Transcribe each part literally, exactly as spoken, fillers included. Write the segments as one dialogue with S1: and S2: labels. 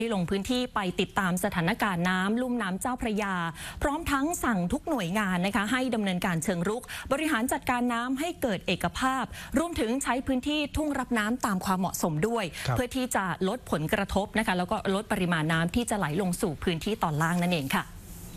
S1: ที่ลงพื้นที่ไปติดตามสถานการณ์น้ำลุ่มน้ำเจ้าพระยาพร้อมทั้งสั่งทุกหน่วยงานนะคะให้ดำเนินการเชิงรุกบริหารจัดการน้ำให้เกิดเอกภาพรวมถึงใช้พื้นที่ทุ่งรับน้ำตามความเหมาะสมด้วยเพื่อที่จะลดผลกระทบนะคะแล้วก็ลดปริมาณน้ำที่จะไหลลงสู่พื้นที่ตอนล่างนั่นเองค่ะ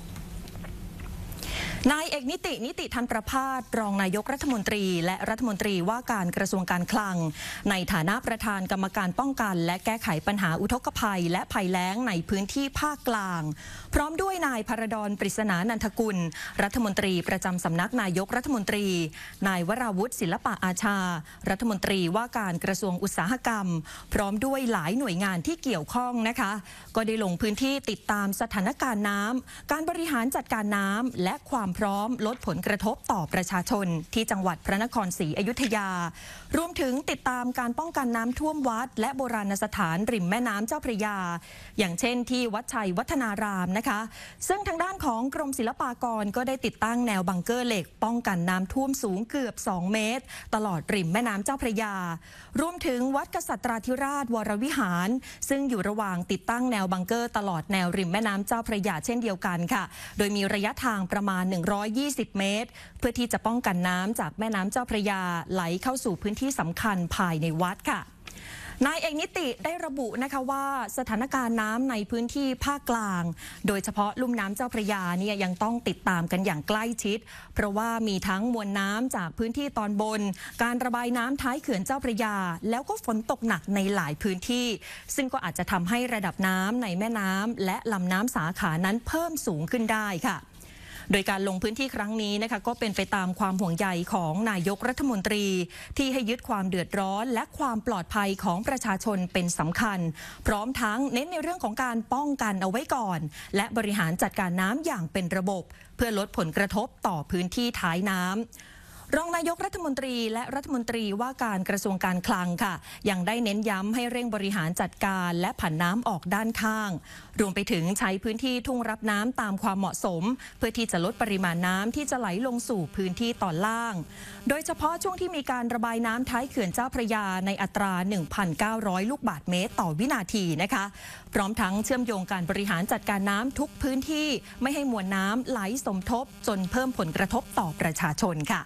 S1: นายเอกนิตินิติทันประภาสรองนายกรัฐมนตรีและรัฐมนตรีว่าการกระทรวงการคลังในฐานะประธานกรรมการป้องกันและแก้ไขปัญหาอุทกภัยและภัยแล้งในพื้นที่ภาคกลางพร้อมด้วยนายพระดลปริศนานันทกุลรัฐมนตรีประจำสำนักนายกรัฐมนตรีนายวราวุฒิศิลปะอาชารัฐมนตรีว่าการกระทรวงอุตสาหกรรมพร้อมด้วยหลายหน่วยงานที่เกี่ยวข้องนะคะก็ได้ลงพื้นที่ติดตามสถานการณ์น้ำการบริหารจัดการน้ำและความพร้อมลดผลกระทบต่อประชาชนที่จังหวัดพระนครศรีอยุธยารวมถึงติดตามการป้องกันน้ำท่วมวัดและโบราณสถานริมแม่น้ำเจ้าพระยาอย่างเช่นที่วัดชัยวัฒนารามนะคะซึ่งทางด้านของกรมศิลปากรก็ได้ติดตั้งแนวบังเกอร์เหล็กป้องกันน้ำท่วมสูงเกือบสองเมตรตลอดริมแม่น้ำเจ้าพระยารวมถึงวัดกษัตราธิราชวรวิหารซึ่งอยู่ระหว่างติดตั้งแนวบังเกอร์ตลอดแนวริมแม่น้ำเจ้าพระยาเช่นเดียวกันค่ะโดยมีระยะทางประมาณหนึ่งร้อยยี่สิบเมตรเพื่อที่จะป้องกันน้ำจากแม่น้ำเจ้าพระยาไหลเข้าสู่พื้นที่สำคัญภายในวัดค่ะนายเอกนิติได้ระบุนะคะว่าสถานการณ์น้ำในพื้นที่ภาคกลางโดยเฉพาะลุ่มน้ำเจ้าพระยาเนี่ยยังต้องติดตามกันอย่างใกล้ชิดเพราะว่ามีทั้งมวลน้ำจากพื้นที่ตอนบนการระบายน้ำท้ายเขื่อนเจ้าพระยาแล้วก็ฝนตกหนักในหลายพื้นที่ซึ่งก็อาจจะทำให้ระดับน้ำในแม่น้ำและลำน้ำสาขานั้นเพิ่มสูงขึ้นได้ค่ะโดยการลงพื้นที่ครั้งนี้นะคะก็เป็นไปตามความห่วงใยของนายกรัฐมนตรีที่ให้ยึดความเดือดร้อนและความปลอดภัยของประชาชนเป็นสำคัญพร้อมทั้งเน้นในเรื่องของการป้องกันเอาไว้ก่อนและบริหารจัดการน้ำอย่างเป็นระบบเพื่อลดผลกระทบต่อพื้นที่ท้ายน้ำรองนายกรัฐมนตรีและรัฐมนตรีว่าการกระทรวงการคลังค่ะยังได้เน้นย้ำให้เร่งบริหารจัดการและผันน้ำออกด้านข้างรวมไปถึงใช้พื้นที่ทุ่งรับน้ำตามความเหมาะสมเพื่อที่จะลดปริมาณน้ำที่จะไหลลงสู่พื้นที่ตอนล่างโดยเฉพาะช่วงที่มีการระบายน้ำท้ายเขื่อนเจ้าพระยาในอัตรา หนึ่งพันเก้าร้อย ลูกบาศก์เมตรต่อวินาทีนะคะพร้อมทั้งเชื่อมโยงการบริหารจัดการน้ำทุกพื้นที่ไม่ให้มวลน้ำไหลสมทบจนเพิ่มผลกระทบต่อประชาชนค่ะ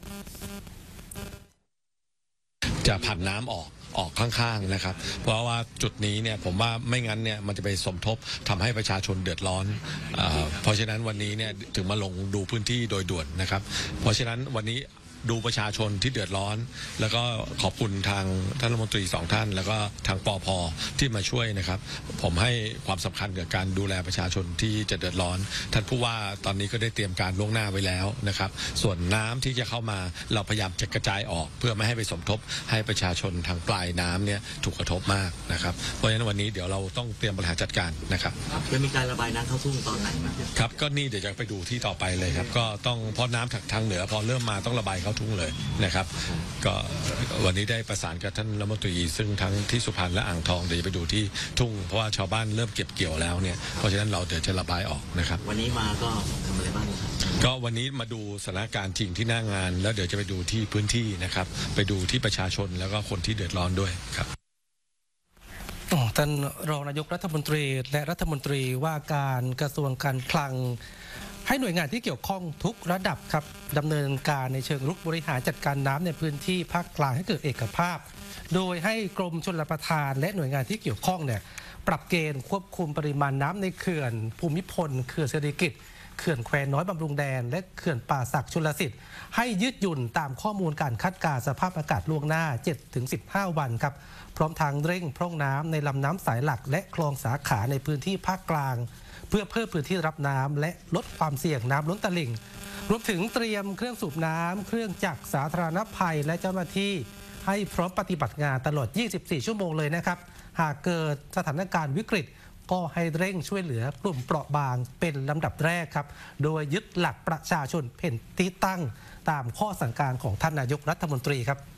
S2: จะผันน้ำออกออกข้างๆนะครับเพราะว่าจุดนี้เนี่ยผมว่าไม่งั้นเนี่ยมันจะไปสมทบทำให้ประชาชนเดือดร้อนเอ่อเพราะฉะนั้นวันนี้เนี่ยถึงมาลงดูพื้นที่โดยด่วนนะครับเพราะฉะนั้นวันนี้ดูประชาชนที่เดือดร้อนแล้วก็ขอบคุณทางท่านรัฐมนตรีสองท่านแล้วก็ทางปภ.ที่มาช่วยนะครับผมให้ความสำคัญกับการดูแลประชาชนที่จะเดือดร้อนท่านผู้ว่าตอนนี้ก็ได้เตรียมการล่วงหน้าไว้แล้วนะครับส่วนน้ำที่จะเข้ามาเราพยายามจะกระจายออกเพื่อไม่ให้ไปสมทบให้ประชาชนทางปลายน้ำเนี่ยถูกกระทบมากนะครับเพราะฉะนั้นวันนี้เดี๋ยวเราต้องเตรียมบริหารจัดการนะครับ
S3: จะมีการระบายน้ำเข้าทุ่งตอนไหน
S2: ครับก็นี่เดี๋ยวจะไปดูที่ต่อไปเลยครับก็ต้องเพราะน้ำทางเหนือพอเริ่มมาต้องระบายเข้าทุ่งเลยนะครับก็วันนี้ได้ประสานกับท่านรัฐมนตรีซึ่งทั้งที่สุพรรณและอ่างทองเดี๋ยวจะไปดูที่ทุ่งเพราะว่าชาวบ้านเริ่มเก็บเกี่ยวแล้วเนี่ยเพราะฉะนั้นเราเดี๋ยวจะระบายออกนะครับ
S3: วันนี้มาก็ทำอะไรบ้างครับ
S2: ก็วันนี้มาดูสถานการณ์จริงที่หน้างานแล้วเดี๋ยวจะไปดูที่พื้นที่นะครับไปดูที่ประชาชนแล้วก็คนที่เดือดร้อนด้วยครับ
S4: ท่านรองนายกรัฐมนตรีและรัฐมนตรีว่าการกระทรวงการคลังให้หน่วยงานที่เกี่ยวข้องทุกระดับครับดำเนินการในเชิงรุกบริหารจัดการน้ำในพื้นที่ภาคกลางให้เกิดเอกภาพโดยให้กรมชลประทานและหน่วยงานที่เกี่ยวข้องเนี่ยปรับเกณฑ์ควบคุมปริมาณน้ำในเขื่อนภูมิพลเขื่อนเศรษฐกิจเขื่อนแควน้อยบำรุงแดนและเขื่อนป่าสักชลสิทธิ์ให้ยืดหยุ่นตามข้อมูลการคาดการณ์สภาพอากาศล่วงหน้า เจ็ดถึงสิบห้า วันครับพร้อมทางเร่งพร่องน้ำในลำน้ำสายหลักและคลองสาขาในพื้นที่ภาคกลางเพื่อเพิ่มพื้นที่รับน้ำและลดความเสี่ยงน้ำล้นตลิ่งรวมถึงเตรียมเครื่องสูบน้ำเครื่องจักรสาธารณภัยและเจ้าหน้าที่ให้พร้อมปฏิบัติงานตลอดยี่สิบสี่ชั่วโมงเลยนะครับหากเกิดสถานการณ์วิกฤตก็ให้เร่งช่วยเหลือกลุ่มเปราะบางเป็นลำดับแรกครับโดยยึดหลักประชาชนเป็นที่ตั้งตามข้อสั่งการของท่านนายกรัฐมนตรีครับ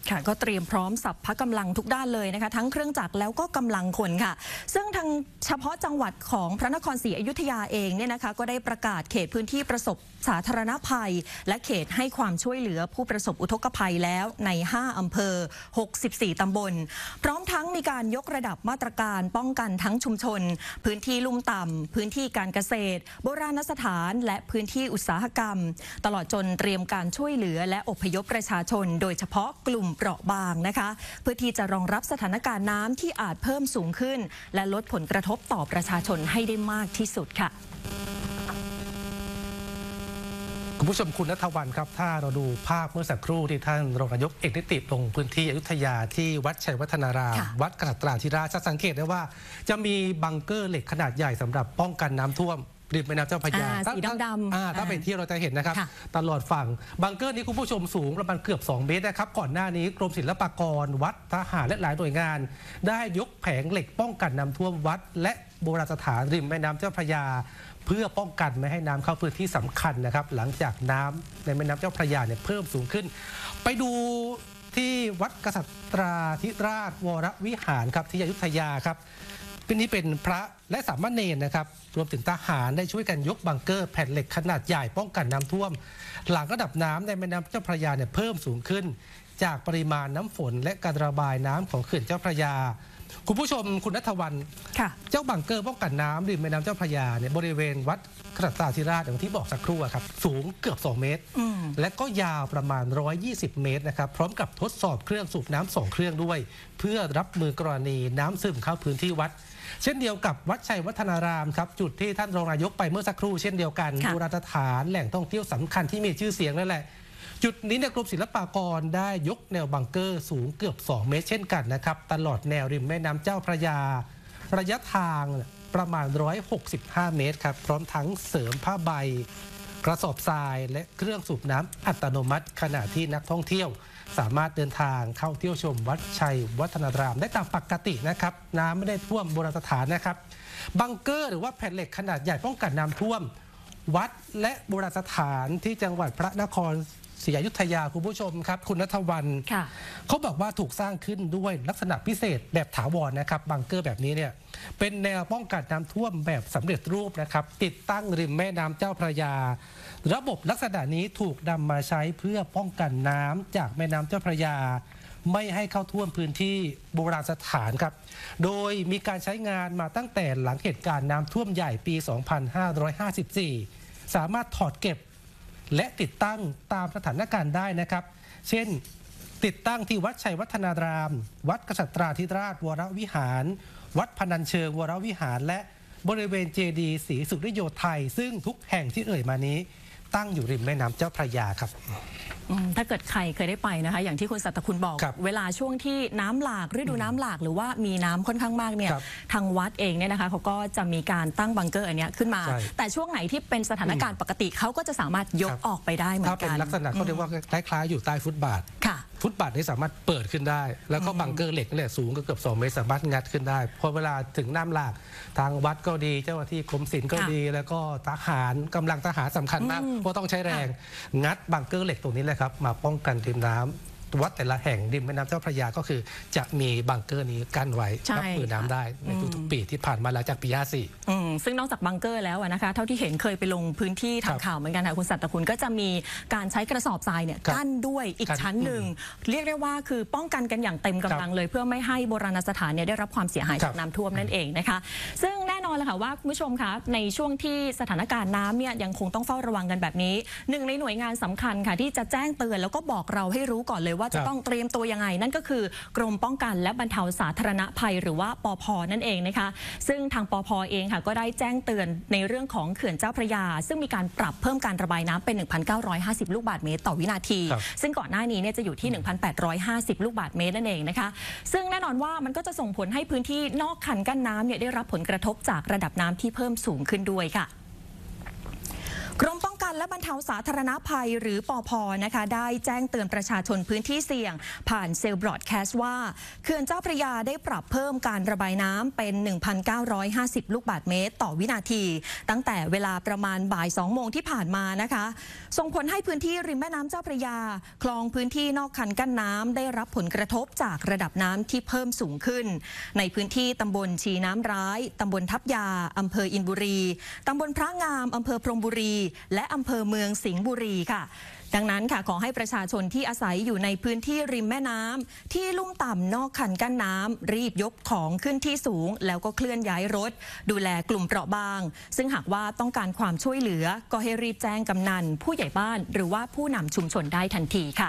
S1: ค่ะก็เตรียมพร้อมสัพพะกำลังทุกด้านเลยนะคะทั้งเครื่องจักรแล้วก็กำลังคนค่ะซึ่งทางเฉพาะจังหวัดของพระนครศรีอยุธยาเองเนี่ยนะคะก็ได้ประกาศเขตพื้นที่ประสบสาธารณภัยและเขตให้ความช่วยเหลือผู้ประสบอุทกภัยแล้วในห้าอำเภอหกสิบสี่ตำบลพร้อมทั้งมีการยกระดับมาตรการป้องกันทั้งชุมชนพื้นที่ลุ่มต่ำพื้นที่การเกษตรโบราณสถานและพื้นที่อุตสาหกรรมตลอดจนเตรียมการช่วยเหลือและอพยพประชาชนโดยเฉพาะกลุ่มเปราะบางนะคะเพื่อที่จะรองรับสถานการณ์น้ำที่อาจเพิ่มสูงขึ้นและลดผลกระทบต่อประชาชนให้ได้มากที่สุดค่ะ
S4: คุณผู้ชมคุณณัฐวรรณครับถ้าเราดูภาพเมื่อสักครู่ที่ท่านรองนายกเอกนิติลงพื้นที่อยุธยาที่วัดชัยวัฒนารามวัดกษัตราธิราชจะสังเกตได้ว่าจะมีบังเกอร์เหล็กขนาดใหญ่สำหรับป้องกันน้ำท่วมริมแม่น้ำเจ้าพระยา
S1: สีดำๆ
S4: ถ้าไปเที่ยวเราจะเห็นนะครับตลอดฝั่งบังเกอร์นี้คุณผู้ชมสูงประมาณเกือบสองเมตรนะครับก่อนหน้านี้กรมศิลปากรวัดทหารและหลายหน่วยงาน ได้ยกแผงเหล็กป้องกันน้ำท่วมวัดและโบราณสถานริมแม่น้ำเจ้าพระยาเพื่อป้องกันไม่ให้น้ำเข้าพื้นที่สำคัญนะครับหลังจากน้ำในแม่น้ำเจ้าพระยาเนี่ยเพิ่มสูงขึ้นไปดูที่วัดกษัตราธิราชวรวิหารครับที่อยุธยาครับเป็นนี้เป็นพระและสามเณรนะครับรวมถึงทหารได้ช่วยกันยกบังเกอร์แผ่นเหล็กขนาดใหญ่ป้องกันน้ำท่วมหลังระดับน้ำในแม่น้ำเจ้าพระยาเนี่ยเพิ่มสูงขึ้นจากปริมาณน้ำฝนและการระบายน้ำของเขื่อนเจ้าพระยาคุณผู้ชมคุณณัฐวรรณเจ้าบังเกอร์ป้องกันน้ำริมแม่น้ำเจ้าพระยาเนี่ยบริเวณวัดกษัตราธิราชอย่างที่บอกสักครู่ครับสูงเกือบสองเมตรและก็ยาวประมาณหนึ่งร้อยยี่สิบเมตรนะครับพร้อมกับทดสอบเครื่องสูบน้ำสองเครื่องด้วยเพื่อรับมือกรณีน้ำซึมเข้าพื้นที่วัดเช่นเดียวกับวัดชัยวัฒนารามครับจุดที่ท่านรองนายกไปเมื่อสักครู่เช่นเดียวกันโบราณสถานแหล่งท่องเที่ยวสำคัญที่มีชื่อเสียงนั่นแหละจุดนี้เนี่ยกรมศิลปากรได้ยกแนวบังเกอร์สูงเกือบสองเมตรเช่นกันนะครับตลอดแนวริมแม่น้ำเจ้าพระยาระยะทางประมาณหนึ่งร้อยหกสิบห้าเมตรครับพร้อมทั้งเสริมผ้าใบกระสอบทรายและเครื่องสูบน้ำอัตโนมัติขณะที่นักท่องเที่ยวสามารถเดินทางเข้าเที่ยวชมวัดชัยวัฒนารามได้ตามปกตินะครับน้ำไม่ได้ท่วมโบราณสถานนะครับบังเกอร์หรือว่าแผ่นเหล็กขนาดใหญ่ป้องกันน้ำท่วมวัดและโบราณสถานที่จังหวัดพระนครศรีอยุธยาคุณผู้ชมครับคุณณัฐวรรณเขาบอกว่าถูกสร้างขึ้นด้วยลักษณะพิเศษแบบถาวรนะครับบังเกอร์แบบนี้เนี่ยเป็นแนวป้องกันน้ำท่วมแบบสำเร็จรูปนะครับติดตั้งริมแม่น้ำเจ้าพระยาระบบลักษณะนี้ถูกนำมาใช้เพื่อป้องกันน้ำจากแม่น้ำเจ้าพระยาไม่ให้เข้าท่วมพื้นที่โบราณสถานครับโดยมีการใช้งานมาตั้งแต่หลังเหตุการณ์น้ำท่วมใหญ่ปี สองพันห้าร้อยห้าสิบสี่ สามารถถอดเก็บและติดตั้งตามสถานการณ์ได้นะครับเช่นติดตั้งที่วัดชัยวัฒนารามวัดกษัตราธิราชวรวิหารวัดพนัญเชิงวรวิหารและบริเวณเจดีย์ศรีสุริโยไทยซึ่งทุกแห่งที่เอ่ยมานี้ตั้งอยู่ริมแม่น้ำเจ้าพระยาครับ
S1: ถ้าเกิดใครเคยได้ไปนะคะอย่างที่คุณสัตคุณบอกเวลาช่วงที่น้ำหลากฤดูน้ำหลากหรือว่ามีน้ำค่อนข้างมากเนี่ยทางวัดเองเนี่ยนะคะเขาก็จะมีการตั้งบังเกอร์อันนี้ขึ้นมาแต่ช่วงไหนที่เป็นสถานการณ์ปกติเขาก็จะสามารถยกออกไปได้เหมือนกัน
S4: ถ้าเป็นลักษณะเขาเรียกว่าคล้ายๆอยู่ใต้ฟุตบาทฟุตบาทนี้สามารถเปิดขึ้นได้แล้วก็บังเกอร์เหล็กเนี่ยสูงก็เกือบสองเมตรสามารถงัดขึ้นได้พอเวลาถึงน้ำหลากทางวัดก็ดีเจ้าหน้าที่กรมศิลป์ก็ดีแล้วก็ทหารกำลังทหารสำคัญมากเพราะต้องใช้แรงงัดบังเกอร์เหล็กตรงนี้แหละครับมาป้องกันริมน้ำวัดแต่ละแห่งริมแม่น้ำเจ้าพระยาก็คือจะมีบังเกอร์นี้กั้นไว้รับมือน้ำได้ในทุกๆปีที่ผ่านมาหลังจากปีห้าสี่
S1: ซึ่งนอกจากบังเกอร์แล้วนะคะเท่าที่เห็นเคยไปลงพื้นที่ทำข่าวเหมือนกันค่ะคุณสัตย์คุณก็จะมีการใช้กระสอบทรายเนี่ยกั้นด้วยอีกชั้นหนึ่งเรียกได้ว่าคือป้องกันกันอย่างเต็มกำลังเลยเพื่อไม่ให้โบราณสถานเนี่ยได้รับความเสียหายจากน้ำท่วมนั่นเองนะคะซึ่งแน่นอนเลยค่ะว่าคุณผู้ชมคะในช่วงที่สถานการณ์น้ำเนี่ยยังคงต้องเฝ้าระวังกันแบบนี้หนึ่งในหน่วยงานสำคัญค่ะที่จะแจ้งเตือนแล้วก็บอกเราให้รู้ก่อนเลยว่าจะต้องเตรียมตัวยังไงนั่นก็คือกรมป้องกันและบรรเทาสาธารณภัยหรือว่าปภ.นั่นเองนะคะซึ่งทางปภ.เองค่ะก็ได้แจ้งเตือนในเรื่องของเขื่อนเจ้าพระยาซึ่งมีการปรับเพิ่มการระบายน้ำเป็น หนึ่งพันเก้าร้อยห้าสิบ ลูกบาศก์เมตรต่อวินาทีซึ่งก่อนหน้านี้เนี่ยจะอยู่ที่ หนึ่งพันแปดร้อยห้าสิบ ลูกบาศก์เมตรนั่นเองนะคะซึ่งแน่นอนว่ามันก็จะส่งผลให้พื้นที่นอกคันกั้นน้ำเนี่ยได้รับผลกระทบจากระดับน้ำที่เพิ่มสูงขึ้นด้วยค่ะกรมป้องกันกันและบรรเทาสาธารณภัยหรือปภนะคะได้แจ้งเตือนประชาชนพื้นที่เสี่ยงผ่านเซลล์บรอดแคสต์ว่าเขื่อนเจ้าพระยาได้ปรับเพิ่มการระบายน้ำเป็น หนึ่งพันเก้าร้อยห้าสิบ ลูกบาศก์เมตรต่อวินาที ตั้งแต่เวลาประมาณบ่ายสองโมงที่ผ่านมานะคะส่งผลให้พื้นที่ริมแม่น้ำเจ้าพระยาคลองพื้นที่นอกคันกั้นน้ำได้รับผลกระทบจากระดับน้ำที่เพิ่มสูงขึ้นในพื้นที่ตำบลชีน้ำร้ายตำบลทับยาอำเภออินบุรีตำบลพระงามอำเภอพรหมบุรีและอำเภอเมืองสิงห์บุรีค่ะดังนั้นค่ะขอให้ประชาชนที่อาศัยอยู่ในพื้นที่ริมแม่น้ำที่ลุ่มต่ำนอกคันกั้นน้ำรีบยกของขึ้นที่สูงแล้วก็เคลื่อนย้ายรถดูแลกลุ่มเปราะบางซึ่งหากว่าต้องการความช่วยเหลือก็ให้รีบแจ้งกำนันผู้ใหญ่บ้านหรือว่าผู้นำชุมชนได้ทันทีค่ะ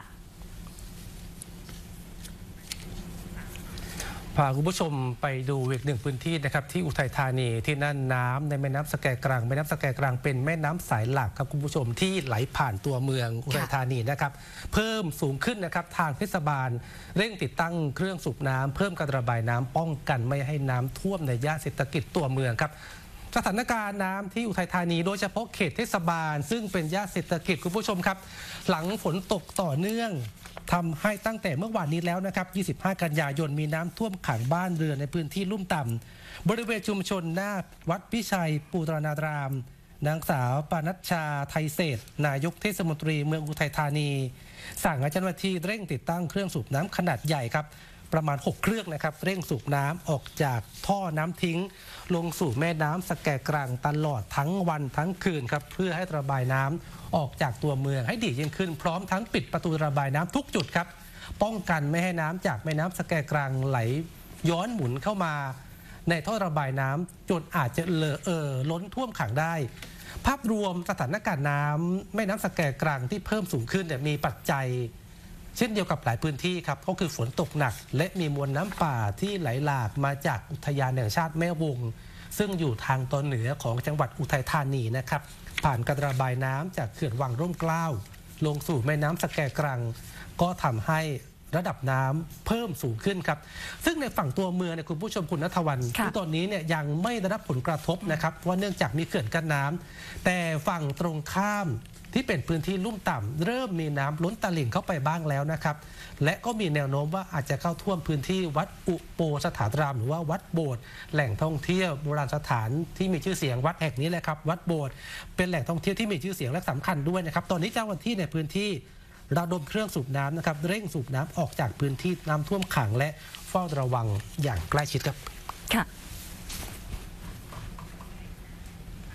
S4: พาคุณผู้ชมไปดูอีกหนึ่งพื้นที่นะครับที่อุทัยธานีที่นั่นน้ำในแม่น้ำสแกกรังแม่น้ำสแกกรังเป็นแม่น้ำสายหลักครับคุณผู้ชมที่ไหลผ่านตัวเมืองอุทัยธานีนะครับเพิ่มสูงขึ้นนะครับทางเทศบาลเร่งติดตั้งเครื่องสูบน้ำเพิ่มการระบายน้ำป้องกันไม่ให้น้ำท่วมในย่านเศรษฐกิจตัวเมืองครับสถานการณ์น้ำที่อุทัยธานีโดยเฉพาะเขตเทศบาลซึ่งเป็นย่านเศรษฐกิจคุณผู้ชมครับหลังฝนตกต่อเนื่องทำให้ตั้งแต่เมื่อวานนี้แล้วนะครับยี่สิบห้ากันยายนมีน้ำท่วมขังบ้านเรือนในพื้นที่ลุ่มต่ำบริเวณชุมชนหน้าวัดพิชัยปูตรนารามนางสาวปานัชชาไทยเศษนายกเทศมนตรีเมืองอุทัยธานีสั่งให้เจ้าหน้าที่เร่งติดตั้งเครื่องสูบน้ำขนาดใหญ่ครับประมาณหกเครื่องนะครับเร่งสูบน้ำออกจากท่อน้ำทิ้งลงสู่แม่น้ำสแกกรังตลอดทั้งวันทั้งคืนครับเพื่อให้ระบายน้ำออกจากตัวเมืองให้ดียิ่งขึ้นพร้อมทั้งปิดประตูระบายน้ำทุกจุดครับป้องกันไม่ให้น้ำจากแม่น้ำสแกกรังไหลย้อนหมุนเข้ามาในท่อระบายน้ำจนอาจจะเลอะเอ่อล้นท่วมขังได้ภาพรวมสถานการณ์น้ำแม่น้ำสแกกรังที่เพิ่มสูงขึ้นเนี่ยมีปัจจัยเช่นเดียวกับหลายพื้นที่ครับก็คือฝนตกหนักและมีมวลน้ำป่าที่ไหลหลากมาจากอุทยานแห่งชาติแม่วงซึ่งอยู่ทางตอนเหนือของจังหวัดอุทัยธานีนะครับผ่านการระบายน้ำจากเขื่อนวังร่มเกล้าลงสู่แม่น้ำสแกกรังก็ทำให้ระดับน้ำเพิ่มสูงขึ้นครับซึ่งในฝั่งตัวเมืองเนี่ยคุณผู้ชมคุณณัฐวรรณที่ตอนนี้เนี่ยยังไม่ได้รับผลกระทบนะครับว่าเนื่องจากมีเขื่อนกั้นน้ำแต่ฝั่งตรงข้ามที่เป็นพื้นที่ลุ่มต่ำเริ่มมีน้ำล้นตลิ่งเข้าไปบ้างแล้วนะครับและก็มีแนวโน้มว่าอาจจะเข้าท่วมพื้นที่วัดอุโปสถารามหรือว่าวัดโบสถ์แหล่งท่องเที่ยวโบราณสถานที่มีชื่อเสียงวัดแห่งนี้แหละครับวัดโบสถ์เป็นแหล่งท่องเที่ยวที่มีชื่อเสียงและสำคัญด้วยนะครับตอนนี้เจ้าหน้าที่ในพื้นที่ระดมเครื่องสูบน้ำนะครับเร่งสูบน้ำออกจากพื้นที่น้ำท่วมขังและเฝ้าระวังอย่างใกล้ชิดครับ
S1: ค่ะ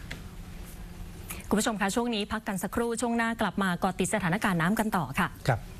S1: คุณผู้ชมคะช่วงนี้พักกันสักครู่ช่วงหน้ากลับมาเกาะติดสถานการณ์น้ำกันต่อค่ะ
S4: ครับ